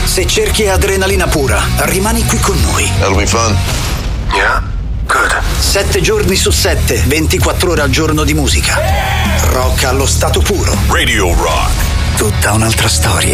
Se cerchi adrenalina pura, rimani qui con noi. That'll be fun. Yeah? Good. 7 giorni su 7, 24 ore al giorno di musica. Rock allo stato puro. Radio Rock. Tutta un'altra storia.